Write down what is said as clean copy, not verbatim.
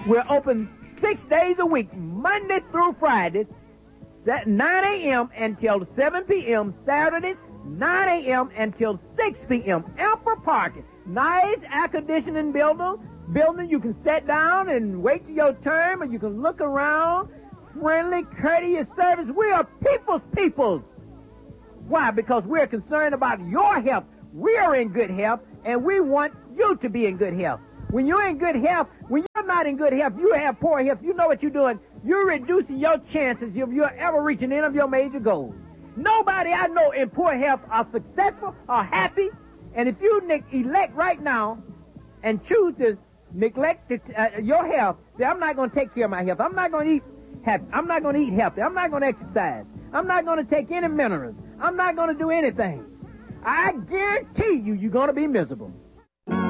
We're open 6 days a week, Monday through Fridays, 9 a.m. until 7 p.m. Saturdays, 9 a.m. until 6 p.m. Ample parking. Nice air-conditioning building. You can sit down and wait till your turn, or you can look around. Friendly, courteous service. We are peoples. Why? Because we're concerned about your health. We are in good health, and we want you to be in good health. When you're in good health, when you're not in good health, you have poor health, you know what you're doing. You're reducing your chances of you ever reaching any of your major goals. Nobody I know in poor health are successful or happy. And if you elect right now and choose to neglect your health, say, I'm not going to take care of my health. I'm not going to eat happy. I'm not going to eat healthy. I'm not going to exercise. I'm not going to take any minerals. I'm not going to do anything. I guarantee you're going to be miserable.